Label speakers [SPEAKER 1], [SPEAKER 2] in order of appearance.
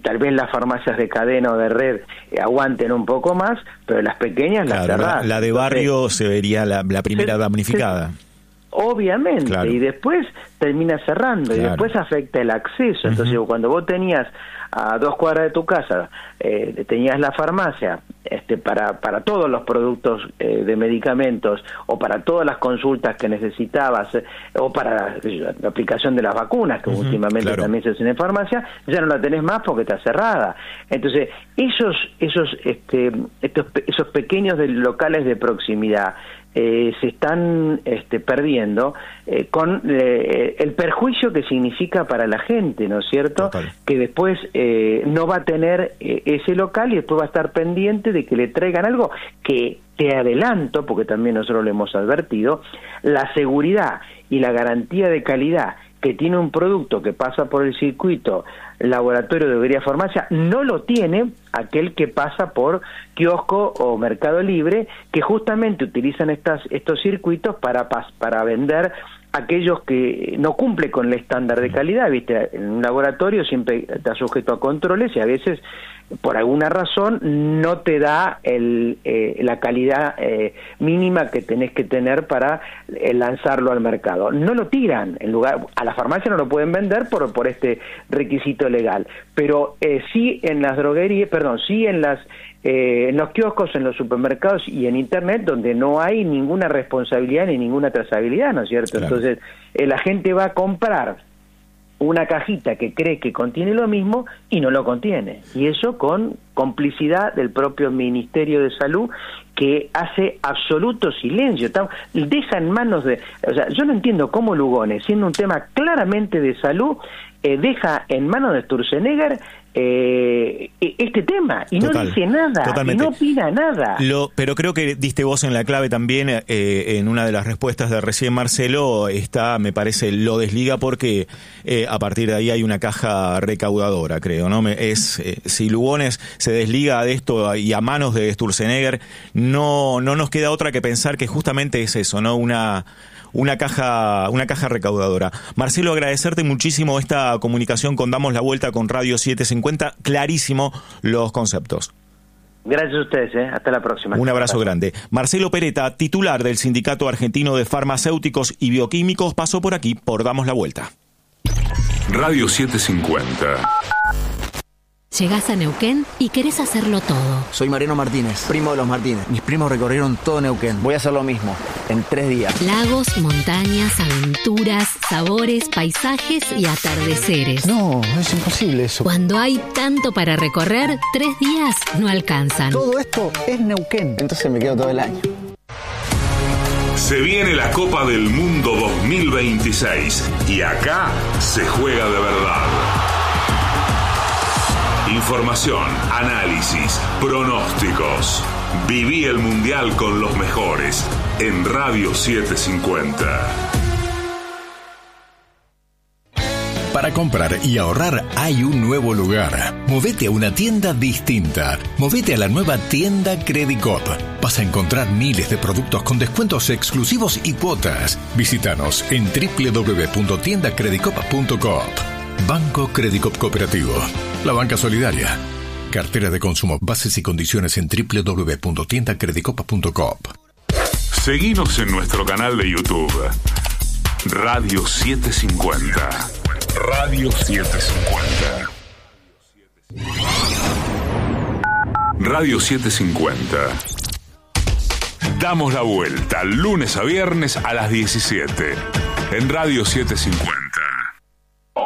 [SPEAKER 1] tal vez las farmacias de cadena o de red aguanten un poco más, pero las pequeñas las cerrás.
[SPEAKER 2] La de barrio se vería la primera damnificada.
[SPEAKER 1] Obviamente, claro. Y después termina cerrando, claro. Y después afecta el acceso. Entonces, cuando vos tenías a 2 cuadras de tu casa, tenías la farmacia para todos los productos de medicamentos, o para todas las consultas que necesitabas, o para la aplicación de las vacunas, que últimamente claro. También se hacen en farmacia, ya no la tenés más porque está cerrada. Entonces, esos pequeños locales de proximidad se están perdiendo con el perjuicio que significa para la gente, ¿no es cierto? Total. Que después no va a tener ese local y después va a estar pendiente de que le traigan algo que, te adelanto, porque también nosotros lo hemos advertido, la seguridad y la garantía de calidad que tiene un producto que pasa por el circuito laboratorio de droguería farmacia, no lo tiene aquel que pasa por kiosco o Mercado Libre, que justamente utilizan estos circuitos para vender aquellos que no cumplen con el estándar de calidad. Viste, en un laboratorio siempre está sujeto a controles y a veces por alguna razón no te da la calidad mínima que tenés que tener para lanzarlo al mercado. No lo tiran, a la farmacia no lo pueden vender por este requisito legal, pero sí en las droguerías, sí en los kioscos, en los supermercados y en internet, donde no hay ninguna responsabilidad ni ninguna trazabilidad, ¿no es cierto? Claro. Entonces la gente va a comprar una cajita que cree que contiene lo mismo y no lo contiene, y eso con complicidad del propio Ministerio de Salud, que hace absoluto silencio, deja en manos yo no entiendo cómo Lugones, siendo un tema claramente de salud, deja en manos de Sturzenegger este tema y no dice nada. Totalmente. Y no opina nada.
[SPEAKER 2] Pero creo que diste vos en la clave también, en una de las respuestas de recién Marcelo, me parece, lo desliga porque a partir de ahí hay una caja recaudadora, creo, ¿no? Si Lugones se desliga de esto y a manos de Sturzenegger, no nos queda otra que pensar que justamente es eso, ¿no? Una caja recaudadora. Marcelo, agradecerte muchísimo esta comunicación con Damos la Vuelta con Radio 750, clarísimo los conceptos.
[SPEAKER 1] Gracias a ustedes, hasta la próxima.
[SPEAKER 2] Un abrazo grande. Marcelo Peretta, titular del Sindicato Argentino de Farmacéuticos y Bioquímicos, pasó por aquí, por Damos la Vuelta.
[SPEAKER 3] Radio 750.
[SPEAKER 4] Llegás a Neuquén y querés hacerlo todo.
[SPEAKER 5] Soy Mariano Martínez, primo de los Martínez. Mis primos recorrieron todo Neuquén. Voy a hacer lo mismo, en 3 días.
[SPEAKER 4] Lagos, montañas, aventuras, sabores, paisajes y atardeceres.
[SPEAKER 5] No, es imposible eso.
[SPEAKER 4] Cuando hay tanto para recorrer, 3 días no alcanzan.
[SPEAKER 5] Todo esto es Neuquén. Entonces me quedo todo el año.
[SPEAKER 3] Se viene la Copa del Mundo 2026 y acá se juega de verdad. Información, análisis, pronósticos. Viví el Mundial con los mejores en Radio 750.
[SPEAKER 6] Para comprar y ahorrar hay un nuevo lugar. Movete a una tienda distinta. Movete a la nueva tienda Credicop. Vas a encontrar miles de productos con descuentos exclusivos y cuotas. Visítanos en www.tiendacredicop.coop. Banco Credicop Cooperativo. La banca solidaria. Cartera de consumo. Bases y condiciones en www.tiendacredicop.coop.
[SPEAKER 3] Seguinos en nuestro canal de YouTube. Radio 750. Radio 750. Radio 750. Damos la vuelta lunes a viernes a las 17 en Radio 750.